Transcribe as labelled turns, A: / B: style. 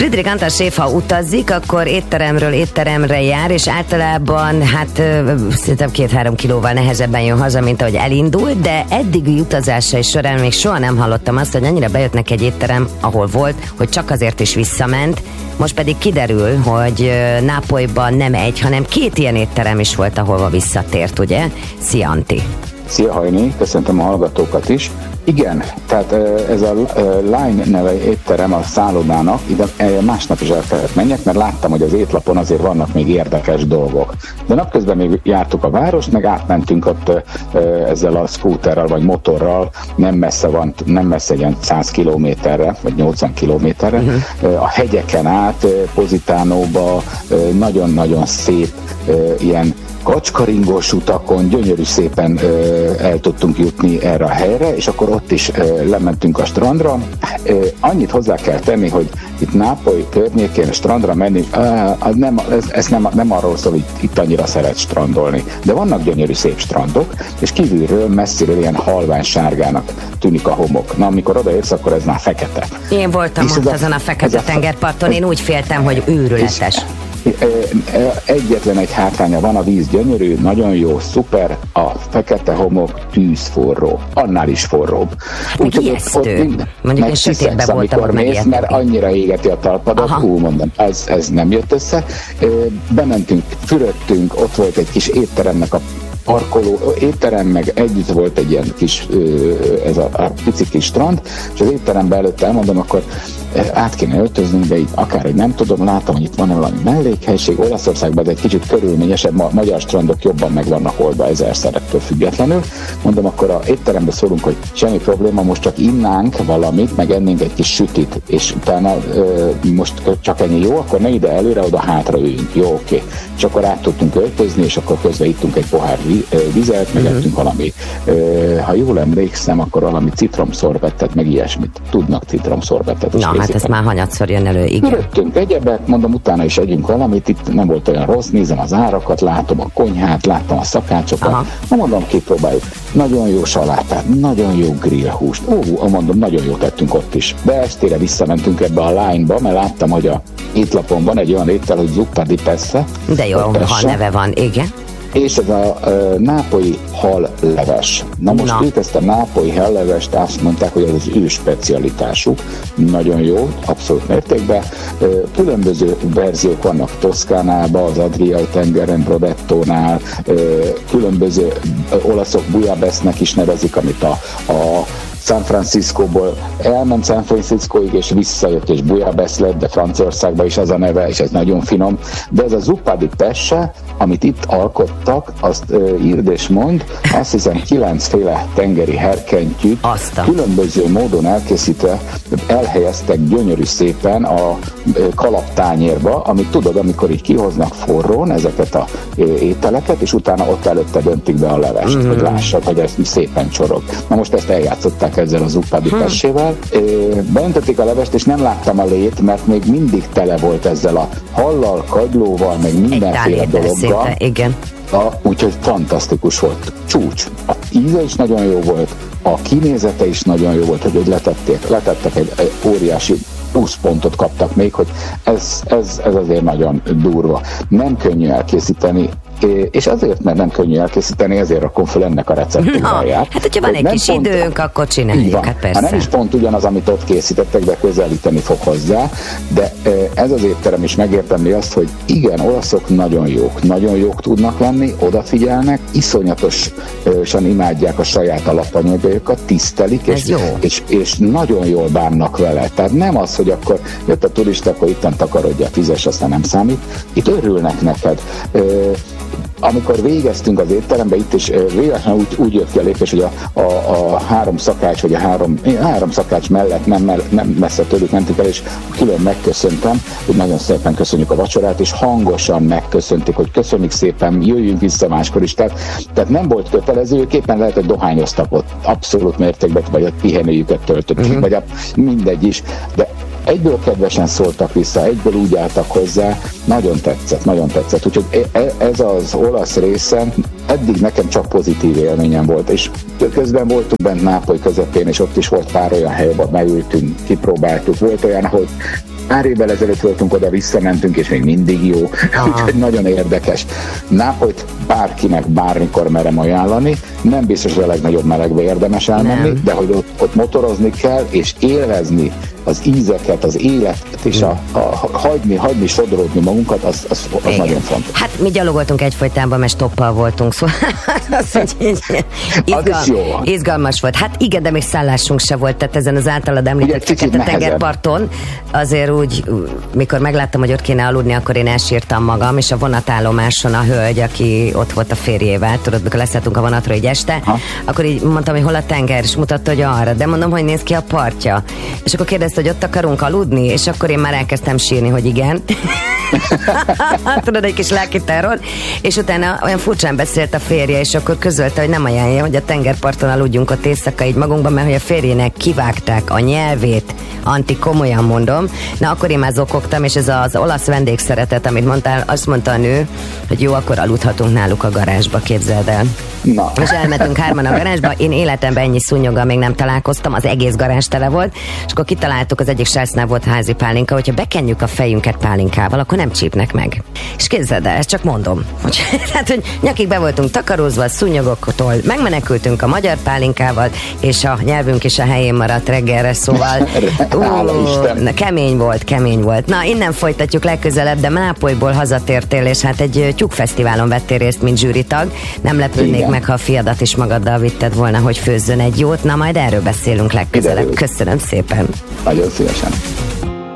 A: Friedrich Antal Séf, ha utazik, akkor étteremről étteremre jár, és általában szerintem 2-3 kilóval nehezebben jön haza, mint ahogy elindult, de eddigi utazásai során még soha nem hallottam azt, hogy annyira bejött neki egy étterem, ahol volt, hogy csak azért is visszament. Most pedig kiderül, hogy Nápolyban nem egy, hanem 2 ilyen étterem is volt, ahova visszatért, ugye? Szia, Antti!
B: Szia, Hajni! Köszöntöm a hallgatókat is. Igen, tehát ez a Line neve étterem a szállodának, ide másnap is el kellett menjek, mert láttam, hogy az étlapon azért vannak még érdekes dolgok. De napközben még jártuk a várost, meg átmentünk ott ezzel a scooterral vagy motorral, nem messze egy 100 kilométerre, vagy 80 kilométerre, a hegyeken át, Positánóba, nagyon-nagyon szép ilyen kacskaringós utakon gyönyörű szépen el tudtunk jutni erre a helyre, és akkor ott is lementünk a strandra. Annyit hozzá kell tenni, hogy itt Nápoly környékén a strandra menni, ez nem arról szól, hogy itt annyira szeret strandolni, de vannak gyönyörű szép strandok, és kívülről, messziről ilyen halvány sárgának tűnik a homok. Na, amikor odaérsz, akkor ez már fekete.
A: Én voltam ott azon a fekete tengerparton, én úgy féltem, hogy őrületes.
B: Egyetlen egy hátránya van, a víz gyönyörű, nagyon jó, szuper, a fekete homok tűzforró, annál is forróbb.
A: Úgy ijesztő. Mondjuk én sötétben voltam,
B: amikor mész, mert annyira égeti a talpadat, mondom, ez nem jött össze. Bementünk, fürödtünk, ott volt egy kis étteremnek a parkoló, étterem, meg együtt volt egy ilyen kis, ez a pici kis strand, és az étterembe előtt elmondom, akkor át kéne öltöznünk, de így akár nem tudom, látom, hogy itt van valami mellékhelység, Olaszországban, de egy kicsit körülményesebb, magyar strandok jobban meg vannak oldva 1000-szer ettől függetlenül. Mondom, akkor a étterembe szólunk, hogy semmi probléma, most csak innánk valamit, meg ennénk egy kis sütit, és utána most csak ennyi jó, akkor ne ide előre, oda hátra üljünk. Jó, oké. És akkor át tudtunk öltözni, és akkor közben ittunk egy pohár vizet, meg ettünk valami, ha jól emlékszem, akkor valami citromszorbettet, meg ilyesmit. Tudnak citromszorbettet.
A: Na, hát ez már hanyatszor jön elő, igen.
B: Rögtünk egyebet, mondom, utána is együnk valamit, itt nem volt olyan rossz, nézem az árakat, látom a konyhát, láttam a szakácsokat. Na, mondom, kipróbáljuk. Nagyon jó salátát, nagyon jó grillhúst. Mondom, nagyon jó tettünk ott is. De estére visszamentünk ebbe a Line-ba, mert láttam, hogy a étlapon van egy olyan étel, hogy zuppa di pesce.
A: De jó, ha neve van, igen.
B: És ez a nápolyi halleves. Na most ők ezt a nápolyi hallevest azt mondták, hogy ez az ő specialitásuk. Nagyon jó, abszolút mértékben. Különböző verziók vannak Toszkánában, az Adriai tengeren, Brodettónál, különböző olaszok Bujabesznek is nevezik, amit a San Franciscóból elment San Franciscoig, és visszajött, és Bujabesz lett, de Franciaországban is az a neve, és ez nagyon finom. De ez a zuppa di pesce, amit itt alkottak, azt írd és mond, azt hiszem 9 féle tengeri herkentyűt különböző módon elkészítve elhelyeztek gyönyörű szépen a kalaptányérba, amit tudod, amikor így kihoznak forrón ezeket a ételeket, és utána ott előtte döntik be a levest, hogy lássad, hogy ez szépen csorog. Na most ezt eljátszották ezzel a zuppa di pescével. Beöntötték a levest, és nem láttam a lét, mert még mindig tele volt ezzel a hallal, kagylóval, meg mindenféle dologgal.
A: Igen.
B: Úgyhogy fantasztikus volt. Csúcs. A íze is nagyon jó volt, a kinézete is nagyon jó volt, hogy letettek egy óriási pluszpontot kaptak még, hogy ez azért nagyon durva. Nem könnyű elkészíteni, és azért, mert nem könnyű elkészíteni, ezért rakom fel ennek a receptúráját.
A: Hát, hogyha van egy kis időnk, akkor csináljuk, hát persze.
B: Nem is pont ugyanaz, amit ott készítettek, de közelíteni fog hozzá, de ez az étterem is megértemli azt, hogy igen, olaszok nagyon jók tudnak lenni, odafigyelnek, iszonyatosan imádják a saját alapanyagaikat, tisztelik, és nagyon jól bánnak vele. Tehát nem az, hogy akkor jött a turista, akkor itten takarodja, fizes, aztán nem számít. Itt örülnek neked. Amikor végeztünk az étterembe, itt is végesen úgy jött ki a lépés, hogy a 3 szakács, vagy a három szakács mellett nem messze tőlük mentünk el, és külön megköszöntem, hogy nagyon szépen köszönjük a vacsorát, és hangosan megköszönték, hogy köszönjük szépen, jöjjünk vissza máskor is. Tehát nem volt kötelező, ők éppen lehet, hogy dohányoztak ott, abszolút mértékben, vagy a pihenőjüket töltöttük, vagy mindegy is, de egyből kedvesen szóltak vissza, egyből úgy álltak hozzá, nagyon tetszett. Úgyhogy ez az olasz részen eddig nekem csak pozitív élményem volt, és közben voltunk bent Nápoly közepén, és ott is volt pár olyan hely, ahol beültünk, kipróbáltuk. Volt olyan, ahol pár évvel ezelőtt voltunk oda, visszamentünk, és még mindig jó. Úgyhogy nagyon érdekes. Nápolyt bárkinek bármikor merem ajánlani. Nem biztos, hogy a legnagyobb melegbe érdemes elmenni, de hogy ott motorozni kell, és élvezni az ízeket, az életet, és hagyni sodródni magunkat, az nagyon fontos.
A: Hát mi gyalogoltunk egyfolytában, mert stoppal voltunk, szóval izgalmas volt. Hát igen, de még szállásunk se volt, tehát ezen az általad említett Fekete-tengerparton azért úgy, mikor megláttam, hogy ott kéne aludni, akkor én elsírtam magam, és a vonatállomáson a hölgy, aki ott volt a férjével, tudod, mikor leszálltunk a vonatra egy este, akkor így mondtam, hogy hol a tenger, és mutatta, hogy arra, de mondom, hogy néz ki a partja. És akkor kérdezte, hogy ott akarunk aludni, és akkor én már elkezdtem sírni, hogy igen. Tudod, egy kis lelki terror, és utána olyan furcsán beszélt a férje, és akkor közölte, hogy nem ajánlja, hogy a tengerparton aludjunk ott éjszaka így magunkban, mert hogy a férjének kivágták a nyelvét, Anti, komolyan mondom. Na, akkor én már zokogtam, és ez az olasz vendégszeretet, amit mondtál, azt mondta a nő, hogy jó, akkor aludhatunk náluk a garázsba, képzeld el.
B: Na.
A: És elmentünk hárman a garázsba, én életemben ennyi szúnyoggal még nem találkoztam, az egész garázs tele volt, és akkor kitaláltuk, az egyik srácnál volt házi pálinka, hogyha bekenjük a fejünket pálinkával, akkor nem csípnek meg. És képzeld el, ezt csak mondom. Tehát, hogy nyakig be voltunk takarózva a szúnyogoktól, megmenekültünk a magyar pálinkával, és a nyelvünk is a helyén maradt reggelre, szóval kemény volt. Na, innen folytatjuk legközelebb, de Nápolyból hazatértél, és hát egy tyúkfesztiválon vettél részt, mint zsűritag. Nem lepődnék meg, ha a fiadat is magaddal vitted volna, hogy főzzön egy jót. Na, majd erről beszélünk legközelebb. Köszönöm szépen.
B: Nagyon szívesen.